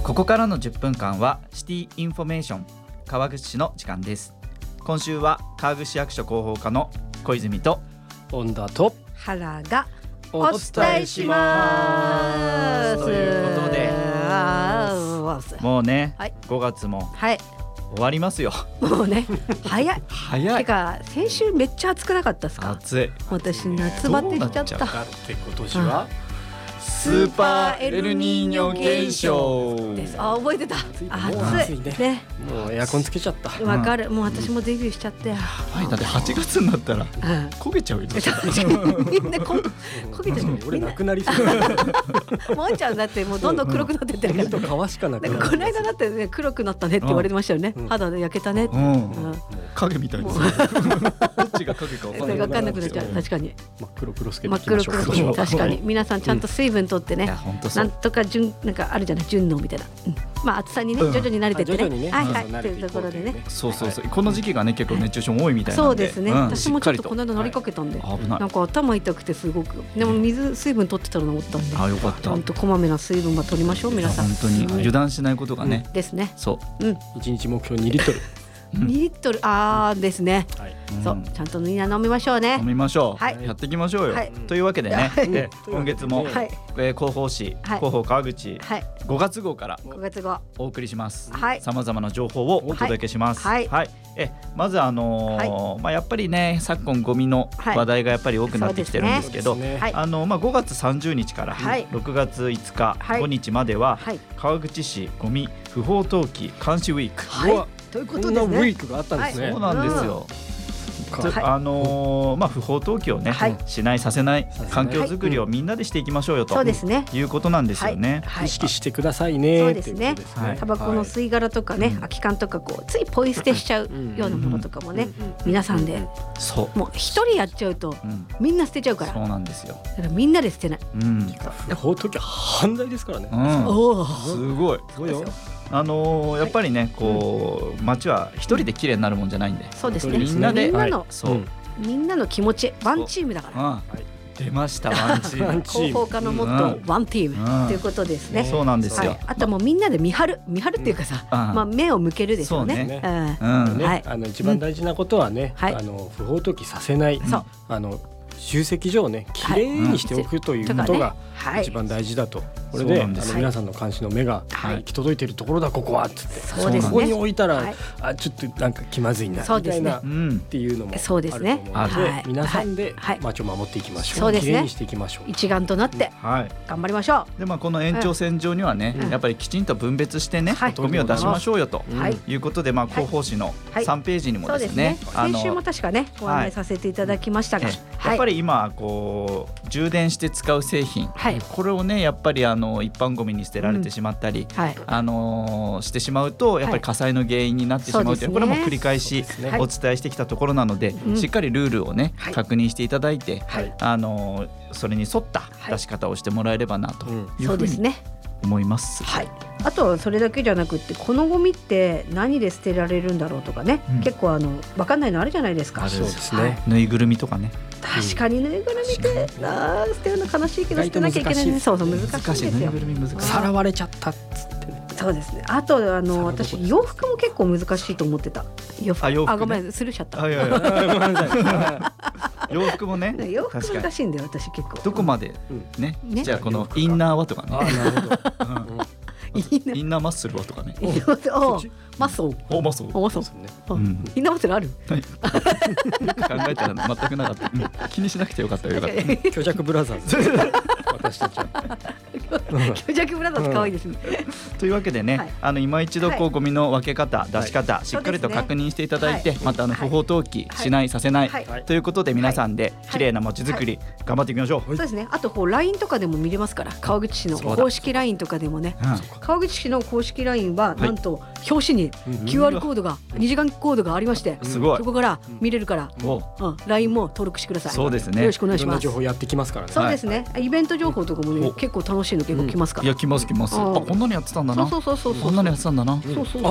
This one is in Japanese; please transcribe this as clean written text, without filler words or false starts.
ここからの10分間はシティインフォメーション川口市の時間です。今週は川口市役所広報課の小泉と本田と原がお伝えしますということでもうね、 はい、 5月もはい終わりますよ。 もうね早い早い。 てか先週めっちゃ暑くなかったですか？ 暑い。 私夏バテしちゃった。 だって今年は、 スーパーエルニーニョ現象です。あ、覚えてた。 暑いね。もうエアコンつけちゃった。 わかる。もう私もデビューしちゃって。 はい、だって8月になったら焦げちゃうよ。 みんな焦げちゃう。 俺なくなりそう。 もんちゃんだってもうどんどん黒くなってってるから。 と皮しかなくなる。 この間だってね黒くなったねって言われてましたよね。肌で焼けたねって。 影みたいです。どっちが影か分かんなくなっちゃう。確かに。 真っ黒黒つけて真っ黒黒つけて確かに皆さんちゃんと水分取ってね。なんとかなんかあるじゃない順応みたいな。まあ暑さにね徐々に慣れてってね。はいはいというところでね。 そうこの時期がね結構熱中症も多いみたいなので。 そうですね。私もちょっとこの間なりかけたんで。なんか頭痛くてすごく。でも水分取ってたら治ったんで。 あ、よかった。 本当こまめな水分は取りましょう皆さん。 本当に油断しないことがね。 ですね。 そう。 1日目標2リットル。 2リットルですね。そうちゃんとみんな飲みましょうね。 飲みましょう。 はい。 やっていきましょうよ。というわけでね、今月も広報誌広報川口5月号からお送りします。さまざまな情報をお届けします。はい。まずやっぱりね昨今ゴミの話題がやっぱり多くなってきてるんですけど、5月30日から6月5日5日までは川口市ゴミ不法投棄監視ウィーク。 ということですね。 こんなウィークがあったんですね。 そうなんですよ。不法投棄をねしないさせない環境づくりをみんなでしていきましょうよということなんですよね。 意識してくださいね。 そうですね。タバコの吸い殻とかね空き缶とかこうついポイ捨てしちゃうようなものとかもね皆さんでもう一人やっちゃうとみんな捨てちゃうから。 そうなんですよ。 だからみんなで捨てない。 不法投棄は犯罪ですからね。 すごい。やっぱりねこう街は一人で綺麗になるもんじゃないんで、 そうですね。 みんなでみんなの気持ちワンチームだから。 出ましたワンチーム。 広報課のモットーワンチームということですね。 そうなんですよ。 あともうみんなで見張るっていうかさ、目を向けるですよね。 一番大事なことはね不法投棄させない。集積所をねきれいにしておくということが一番大事だと。これで皆さんの監視の目が行き届いているところだここはっつってここに置いたらちょっとなんか気まずいんだみたいなっていうのもあると思うので皆さんで街を守っていきましょう。きれいにしていきましょう。 一丸となって頑張りましょう。 でこの延長線上にはねやっぱりきちんと分別してねゴミを出しましょうよということで広報誌の3ページにもですね先週も確かねご案内させていただきましたがやっぱり今こう充電して使う製品これをねやっぱり一般ゴミに捨てられてしまったりしてしまうとやっぱり火災の原因になってしまうというこれも繰り返しお伝えしてきたところなのでしっかりルールをね確認していただいてそれに沿った出し方をしてもらえればなというふうに思います。 あとはそれだけじゃなくってこのゴミって何で捨てられるんだろうとかね結構分かんないのあるじゃないですか。 そうですね。ぬいぐるみとかね。 確かにぬいぐるみって捨てるの悲しいけど捨てなきゃいけないね。そう難しいですよ。 さらわれちゃったっつってね。 そうですね。あと私洋服も結構難しいと思ってた。洋服ごめんスルーしちゃった。 洋服もね洋服難しいんだよ私結構。 どこまでねじゃあこのインナーはとかね。インナーマッスルはとかね。 マッソーマッソーインナーマッスルある？ 考えたら全くなかった。気にしなくてよかったよかった。 虚弱ブラザーズ私たちは虚弱ブラザーズ可愛いですね。 というわけでね今一度ゴミの分け方出し方しっかりと確認していただいてまた不法投棄しないさせないということで皆さんで綺麗な街づくり頑張っていきましょう。 そうですね。あとLINE とかでも見れますから川口市の公式 LINE とかでもね川口市の公式 LINE はなんと表紙にQR コードが2時間コードがありましてそこから見れるからLINE も登録してください。 そうですね。 よろしくお願いします。 いろんな情報やってきますからね。 そうですね。イベント情報とかもね結構楽しいの結構来ますから。 いや来ます。こんなにやってたんだな。こんなにやってたんだな。